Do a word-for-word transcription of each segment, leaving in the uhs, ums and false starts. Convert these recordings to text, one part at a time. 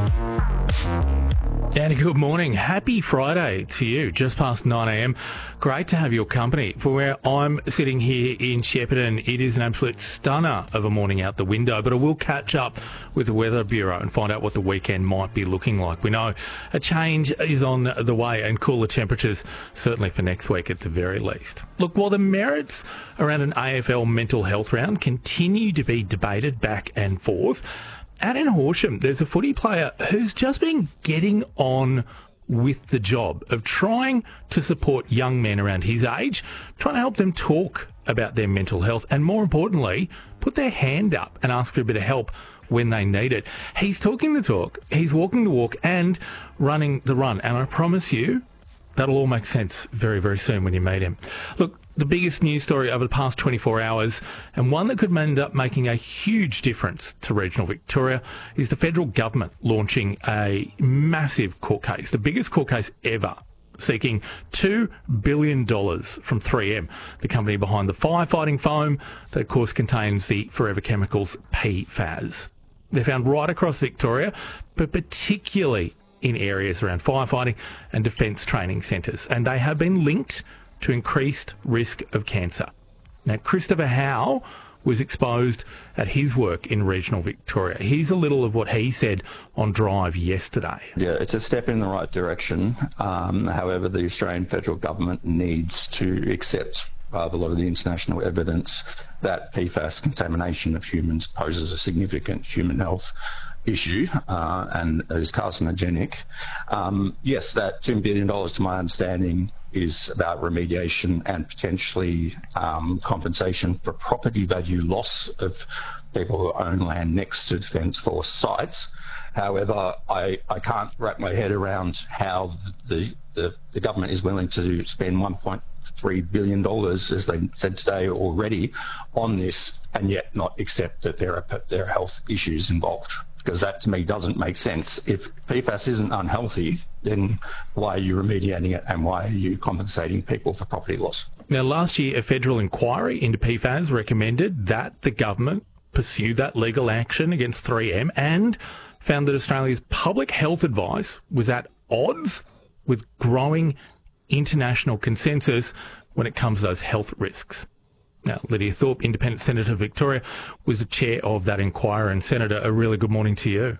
Danny, good morning. Happy Friday to you, just past nine a m. Great to have your company. For where I'm sitting here in Shepparton, it is an absolute stunner of a morning out the window, but I will catch up with the Weather Bureau and find out what the weekend might be looking like. We know a change is on the way and cooler temperatures, certainly for next week at the very least. Look, while the merits around an A F L mental health round continue to be debated back and forth, out in Horsham, there's a footy player who's just been getting on with the job of trying to support young men around his age, trying to help them talk about their mental health and, more importantly, put their hand up and ask for a bit of help when they need it. He's talking the talk, he's walking the walk and running the run. And I promise you, that'll all make sense very, very soon when you meet him. Look, the biggest news story over the past twenty-four hours, and one that could end up making a huge difference to regional Victoria, is the federal government launching a massive court case, the biggest court case ever, seeking two billion dollars from three M, the company behind the firefighting foam that, of course, contains the forever chemicals P FAS. They're found right across Victoria, but particularly in areas around firefighting and defence training centres, and they have been linked to increased risk of cancer. Now, Christopher Howe was exposed at his work in regional Victoria. Here's a little of what he said on Drive yesterday. Yeah, it's a step in the right direction. Um, however, the Australian federal government needs to accept uh, a lot of the international evidence that P FAS contamination of humans poses a significant human health issue uh, and is carcinogenic. Um, yes, that two billion dollars, to my understanding, is about remediation and potentially um, compensation for property value loss of people who own land next to Defence Force sites. However, I, I can't wrap my head around how the, the, the government is willing to spend one point three billion dollars, as they said today already, on this, and yet not accept that there are, there are health issues involved. Because that, to me, doesn't make sense. If P FAS isn't unhealthy, then why are you remediating it and why are you compensating people for property loss? Now, last year, a federal inquiry into P FAS recommended that the government pursue that legal action against three M and found that Australia's public health advice was at odds with growing international consensus when it comes to those health risks. Now, Lydia Thorpe, Independent Senator Victoria, was the chair of that inquiry. And Senator, a really good morning to you.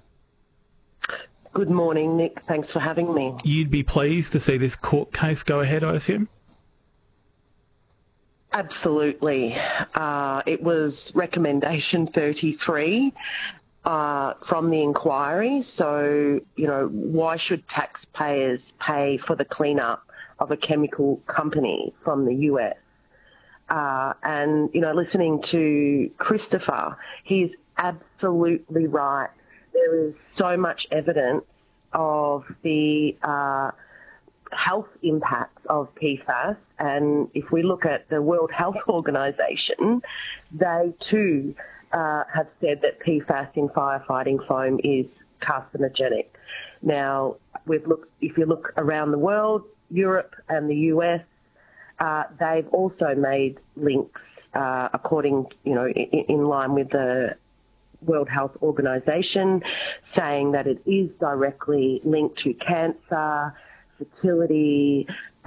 Good morning, Nick. Thanks for having me. You'd be pleased to see this court case go ahead, I assume? Absolutely. Uh, it was recommendation thirty-three uh, from the inquiry. So, you know, why should taxpayers pay for the cleanup of a chemical company from the U S? Uh, and, you know, listening to Christopher, he's absolutely right. There is so much evidence of the uh, health impacts of P FAS. And if we look at the World Health Organization, they too uh, have said that P FAS in firefighting foam is carcinogenic. Now, we've looked, if you look around the world, Europe and the U S, Uh, they've also made links, uh, according, you know, in, in line with the World Health Organization, saying that it is directly linked to cancer, fertility,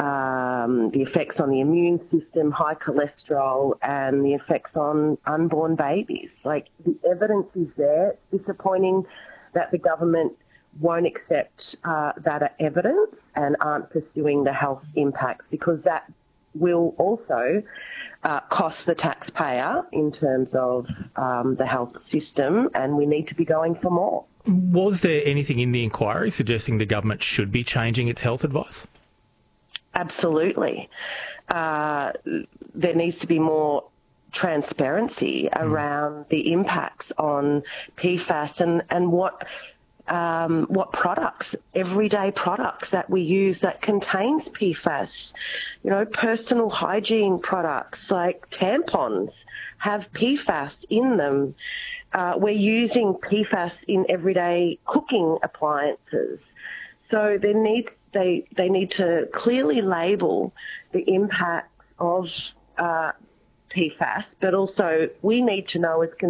um, the effects on the immune system, high cholesterol, and the effects on unborn babies. Like, the evidence is there. It's disappointing that the government won't accept uh, that evidence and aren't pursuing the health impacts, because that will also uh, cost the taxpayer in terms of um, the health system, and we need to be going for more. Was there anything in the inquiry suggesting the government should be changing its health advice? Absolutely. Uh, there needs to be more transparency mm. around the impacts on P FAS and, and what Um, what products, everyday products that we use that contains P FAS. You know, personal hygiene products like tampons have P FAS in them. Uh, we're using P FAS in everyday cooking appliances. So they need, they, they need to clearly label the impacts of uh, P FAS, but also we need to know as